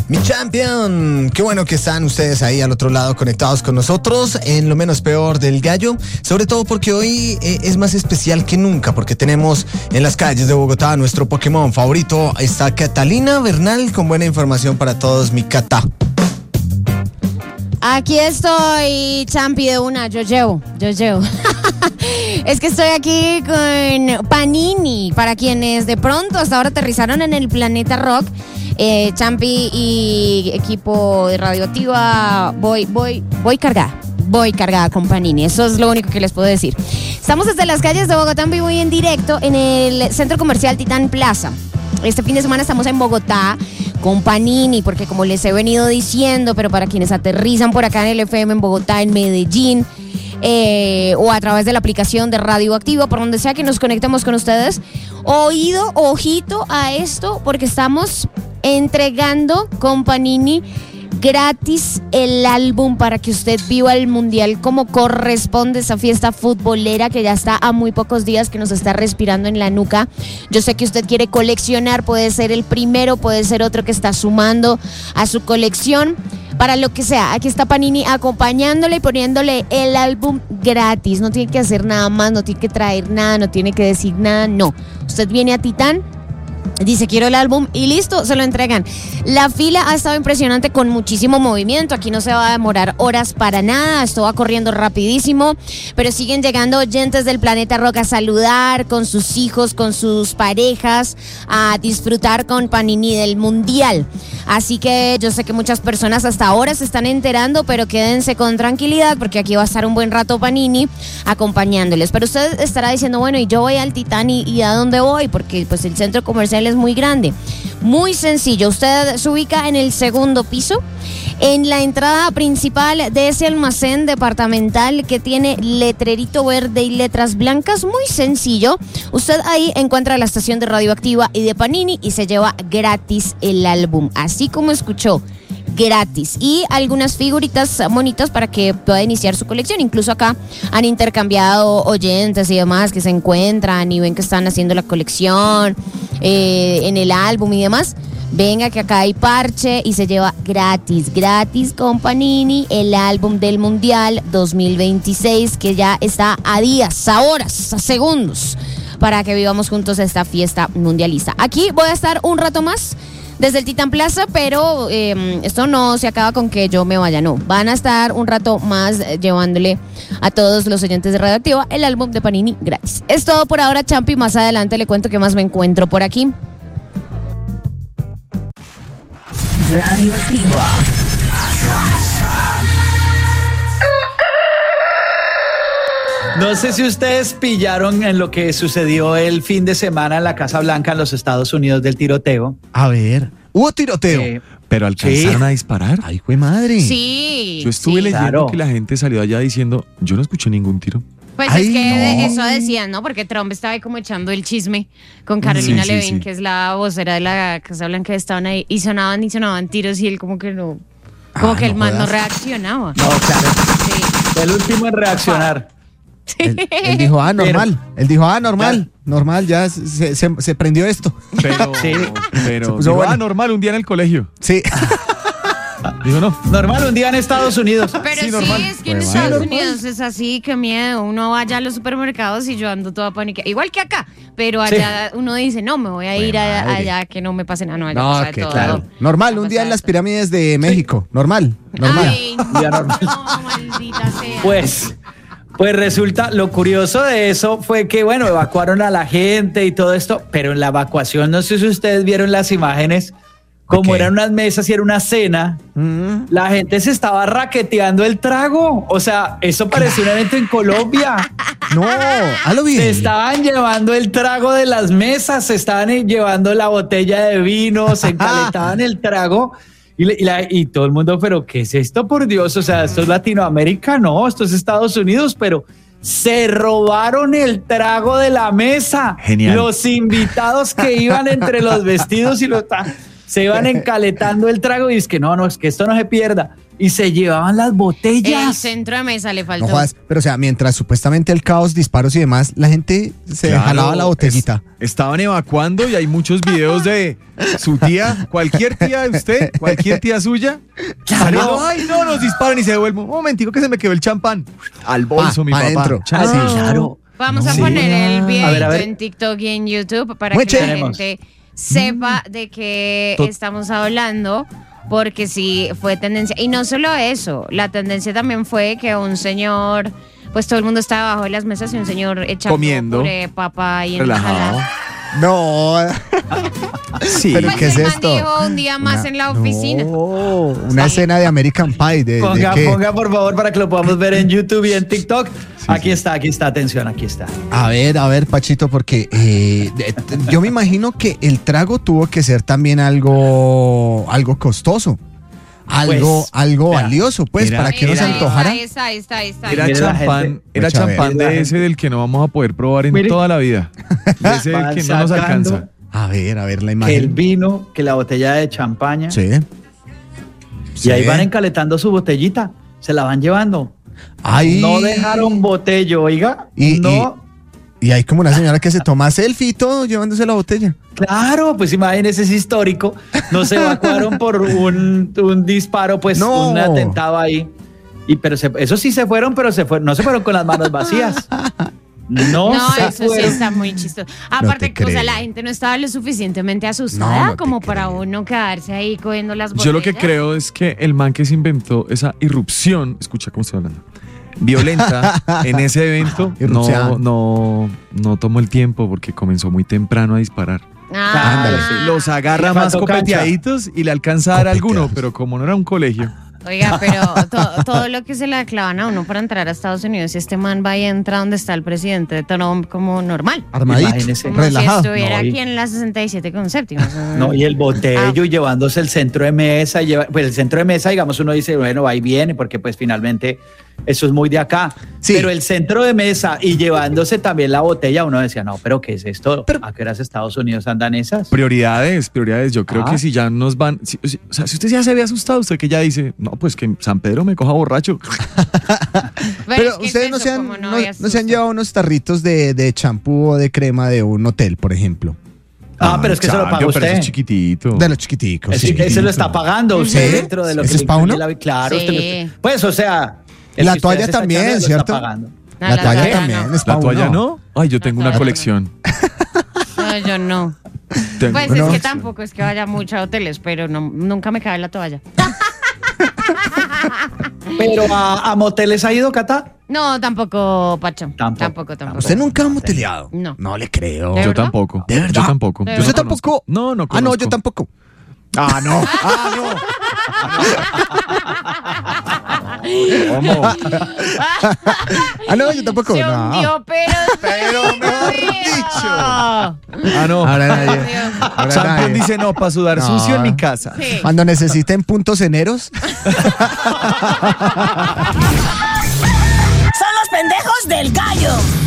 Mi champion, qué bueno que están ustedes ahí al otro lado conectados con nosotros en lo menos peor del gallo, sobre todo porque hoy es más especial que nunca, porque tenemos en las calles de Bogotá a nuestro Pokémon favorito. Está Catalina Bernal con buena información para todos, mi Cata. Aquí estoy, champi de una, yo llevo. Es que estoy aquí con Panini, para quienes de pronto hasta ahora aterrizaron en el planeta rock. Champi y equipo de Radioactiva, voy cargada con Panini, eso es lo único que les puedo decir. Estamos desde las calles de Bogotá en vivo y en directo en el Centro Comercial Titán Plaza. Este fin de semana estamos en Bogotá con Panini, porque como les he venido diciendo, pero para quienes aterrizan por acá en el FM en Bogotá, en Medellín, o a través de la aplicación de Radioactiva, por donde sea que nos conectemos con ustedes, ojito a esto, porque estamos entregando con Panini gratis el álbum para que usted viva el mundial como corresponde, esa fiesta futbolera que ya está a muy pocos días, que nos está respirando en la nuca. Yo sé que usted quiere coleccionar, puede ser el primero, puede ser otro que está sumando a su colección, para lo que sea. Aquí está Panini acompañándole y poniéndole el álbum gratis. No tiene que hacer nada más, no tiene que traer nada, no tiene que decir nada, no. Usted viene a Titán, dice quiero el álbum y listo, se lo entregan. La fila ha estado impresionante, con muchísimo movimiento. Aquí no se va a demorar horas para nada, esto va corriendo rapidísimo, pero siguen llegando oyentes del planeta rock a saludar con sus hijos, con sus parejas, a disfrutar con Panini del mundial. Así que yo sé que muchas personas hasta ahora se están enterando, pero quédense con tranquilidad, porque aquí va a estar un buen rato Panini acompañándoles. Pero usted estará diciendo, bueno, y yo voy al Titán y ¿a dónde voy? Porque pues el centro comercial es muy grande. Muy sencillo, usted se ubica en el segundo piso, en la entrada principal de ese almacén departamental que tiene letrerito verde y letras blancas. Muy sencillo, usted ahí encuentra la estación de Radioactiva y de Panini y se lleva gratis el álbum, así como escuchó, gratis, y algunas figuritas bonitas para que pueda iniciar su colección. Incluso acá han intercambiado oyentes y demás que se encuentran y ven que están haciendo la colección en el álbum y demás. Venga que acá hay parche y se lleva gratis con Panini el álbum del Mundial 2026, que ya está a días, a horas, a segundos, para que vivamos juntos esta fiesta mundialista. Aquí voy a estar un rato más desde el Titán Plaza, pero esto no se acaba con que yo me vaya, no. Van a estar un rato más llevándole a todos los oyentes de Radioactiva el álbum de Panini gratis. Es todo por ahora, Champi. Más adelante le cuento qué más me encuentro por aquí. Radioactiva. No sé si ustedes pillaron en lo que sucedió el fin de semana en la Casa Blanca en los Estados Unidos del tiroteo. A ver, hubo tiroteo. Pero alcanzaron a disparar. Ay, güey, madre. Sí. Yo estuve leyendo que la gente salió allá diciendo, yo no escuché ningún tiro. Pues es que eso decían, ¿no? Porque Trump estaba ahí como echando el chisme con Carolina Levin, que es la vocera de la Casa Blanca, estaban ahí y sonaban tiros y él como que no, que el man no reaccionaba. No, claro. Sí. Fue el último en reaccionar. Él dijo, normal. Él dijo, normal, ya se prendió esto. Pero puso bueno. Normal un día en el colegio. Sí. Digo, no. Normal un día en Estados Unidos. Pero sí, normal. es que en Estados Unidos es así, qué miedo. Uno va allá a los supermercados y yo ando toda pánica. Igual que acá, pero allá uno dice, no, me voy a ir allá que no me pase nada. No, allá pasa que todo. Claro. Normal, un día en las pirámides de México. Normal. Ay, Día normal. no, maldita sea. Pues resulta, lo curioso de eso fue que, bueno, evacuaron a la gente y todo esto, pero en la evacuación, no sé si ustedes vieron las imágenes, como eran unas mesas y era una cena, la gente se estaba raqueteando el trago. O sea, eso parecía un evento en Colombia. No, lo vi. Se estaban llevando el trago de las mesas, se estaban llevando la botella de vino, se encaletaban el trago. Y todo el mundo, pero ¿qué es esto, por Dios? O sea, esto es Latinoamérica, no, esto es Estados Unidos, pero se robaron el trago de la mesa. Genial. Los invitados que iban entre los vestidos y los... Se iban encaletando el trago y es que no, es que esto no se pierda. Y se llevaban las botellas. El centro de mesa le faltó. No jodas, pero o sea, mientras supuestamente el caos, disparos y demás, la gente se Claro, jalaba la botellita. Estaban evacuando y hay muchos videos de su tía, cualquier tía de usted, cualquier tía suya. Saliendo, ay, no, nos disparan y se devuelven. Un momentico que se me quedó el champán. Al bolso, mi papá. adentro. Chas. Sí, claro. Vamos a Sí. poner el video A ver. en TikTok y en YouTube para Muy que la chévere. gente sepa de qué estamos hablando, porque sí fue tendencia. Y no solo eso, la tendencia también fue que un señor, pues todo el mundo estaba abajo de las mesas y un señor echando Comiendo. puré, papa y Relajado. ensalada. No. Sí. Pero Pues ¿qué es el man esto? dijo un día más en la oficina. No, una escena de American Pie. ¿De qué? Ponga por favor para que lo podamos ver en YouTube y en TikTok. Aquí está, atención, aquí está. A ver, Pachito, porque yo me imagino que el trago tuvo que ser también algo costoso. Algo vea, valioso, pues, era- para que no se era- antojara. Ahí está. Era Mire la champán, gente. era Mucha champán ver. de ese del que no vamos a poder probar en Mire. toda la vida. De ese Van que no nos sacando alcanza. A ver, la Que el imagen. vino, que la botella de champaña. Sí. Y ahí Sí. van encaletando su botellita. Se la van llevando. Ay. No dejaron botello, oiga. Y- no. Y hay como una señora que se toma selfie y todo llevándose la botella. Claro, pues imagínese, es histórico. No se evacuaron por un disparo, pues No. un atentado ahí. Pero eso sí se fueron, pero no se fueron con las manos vacías. No, No, se eso sí fueron. está muy chistoso. Aparte, te o sea, creo. la gente no estaba lo suficientemente asustada No te como para creo. uno quedarse ahí cogiendo las botellas. Yo lo que creo es que el man que se inventó esa irrupción, escucha cómo estoy hablando, violenta en ese evento, Irrupción. no tomó el tiempo porque comenzó muy temprano a disparar. Ah, Ándale. Los agarra Le más faltó cancha. copeteaditos y le alcanza a dar alguno, Copeteados. pero como no era un colegio. Oiga, pero todo lo que se le clavan a uno para entrar a Estados Unidos, este man va y entra donde está el presidente de Trump como normal. Armadito, Imagínese. Como relajado. si estuviera No, y- aquí en la 67 con séptimo. No, y el botello Ah. y llevándose el centro de mesa, pues el centro de mesa, digamos, uno dice, bueno, va y viene, porque pues finalmente eso es muy de acá. Sí. Pero el centro de mesa y llevándose también la botella, uno decía, no, pero ¿qué es esto? ¿A qué horas Estados Unidos andan esas? Prioridades. Yo creo Ah. que si ya nos van. O sea, si usted ya se había asustado, usted que ya dice, no, pues que San Pedro me coja borracho. Pero es que ustedes es no eso, se han, como no, había no se han susto. llevado unos tarritos de champú o de crema de un hotel, por ejemplo. Pero es que se lo paga Cambio, pero eso usted. es chiquitito. De los chiquiticos. Ese, sí. ese lo está pagando usted ¿Sí? dentro de lo ¿Ese que es le pa' incluye uno? Claro, Sí. usted pues, o sea, el La que usted toalla se está también, echando, lo ¿cierto? está pagando. No, La toalla toalla también no. es pa' ¿La toalla uno. no? Ay, yo tengo una toalla no. colección. No, yo no. Tengo Pues una es que colección. tampoco es que vaya mucho a hoteles, pero no, nunca me cabe la toalla. Pero a moteles ha ido, Cata. No, tampoco, Pacho. Tampoco. ¿Usted nunca ha moteleado? No. No le creo. ¿De Yo verdad? tampoco. ¿De verdad? Yo tampoco. ¿De Yo ¿Usted no conozco. tampoco? No, no Ah, conozco. no, yo tampoco. Ah, no. Ah, no. ¿Cómo? Ah, no, yo tampoco. Se No. hundió, pero mejor dicho. Ah, no. Ahora nadie. Ahora Champion nadie. dice no, para sudar No. sucio en mi casa. Sí. Cuando necesiten puntos eneros. Son los pendejos del gallo.